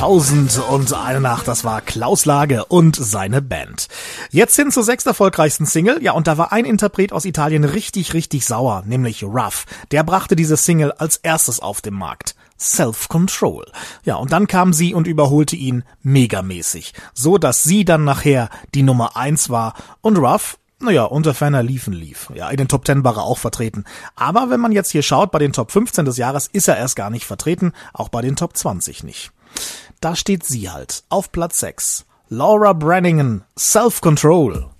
1001 Nacht, das war Klaus Lage und seine Band. Jetzt hin zur 6. erfolgreichsten Single, ja, und da war ein Interpret aus Italien richtig sauer, nämlich Ruff. Der brachte diese Single als erstes auf den Markt. Self-Control. Ja, und dann kam sie und überholte ihn megamäßig, so dass sie dann nachher die Nummer 1 war und Ruff, naja, unter ferner Liefen lief. Ja, in den Top 10 war er auch vertreten. Aber wenn man jetzt hier schaut, bei den Top 15 des Jahres ist er erst gar nicht vertreten, auch bei den Top 20 nicht. Da steht sie halt, auf Platz 6. Laura Branigan, Self-Control.